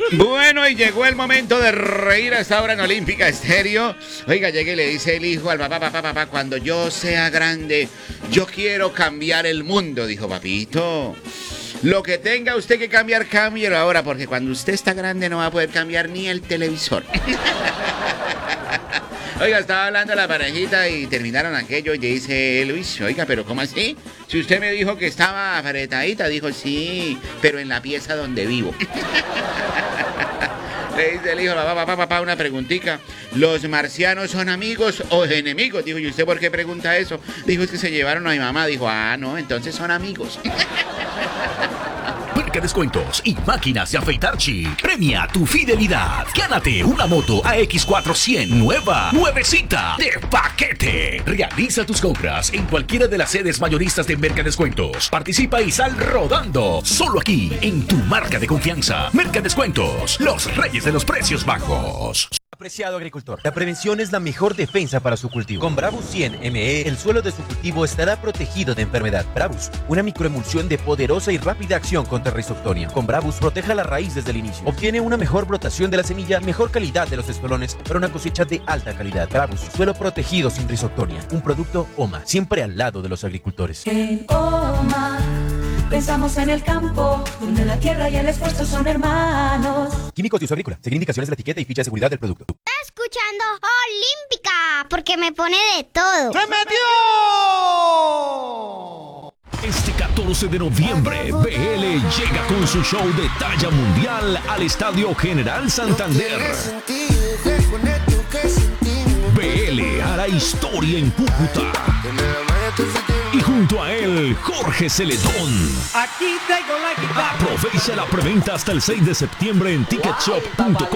Bueno, y llegó el momento de reír a esta hora en Olímpica Estéreo. Oiga, llega y le dice el hijo al papá, cuando yo sea grande, yo quiero cambiar el mundo. Dijo, papito, lo que tenga usted que cambiar, cámbielo ahora, porque cuando usted está grande no va a poder cambiar ni el televisor. Oiga, estaba hablando la parejita y terminaron aquello y dice Luis, oiga, pero ¿cómo así? Si usted me dijo que estaba apretadita, dijo, sí, pero en la pieza donde vivo. Le dice el hijo, papá, una preguntita. ¿Los marcianos son amigos o enemigos? Dijo, ¿y usted por qué pregunta eso? Dijo, es que se llevaron a mi mamá. Dijo, no, entonces son amigos. Marca Descuentos y Máquinas de Afeitar Chic. Premia tu fidelidad. Gánate una moto AX400 nuevecita, de paquete. Realiza tus compras en cualquiera de las sedes mayoristas de Merca Descuentos. Participa y sal rodando. Solo aquí, en tu marca de confianza. Merca Descuentos, los reyes de los precios bajos. Apreciado agricultor, la prevención es la mejor defensa para su cultivo. Con Bravus 100 ME, el suelo de su cultivo estará protegido de enfermedad. Bravus, una microemulsión de poderosa y rápida acción contra Rhizoctonia. Con Bravus, proteja la raíz desde el inicio. Obtiene una mejor brotación de la semilla y mejor calidad de los espolones para una cosecha de alta calidad. Bravus, suelo protegido sin Rhizoctonia. Un producto OMA, siempre al lado de los agricultores. En OMA pensamos en el campo, donde la tierra y el esfuerzo son hermanos. Químicos de uso agrícola. Seguir indicaciones de la etiqueta y ficha de seguridad del producto. Está escuchando Olímpica, porque me pone de todo. ¡Se metió! Este 14 de noviembre, BL llega con su show de talla mundial al Estadio General Santander. BL hará historia en Cúcuta. Y junto a él, Jorge Celedón. Aquí tengo la guitarra. Aprovecha la preventa hasta el 6 de septiembre en ticketshop.com.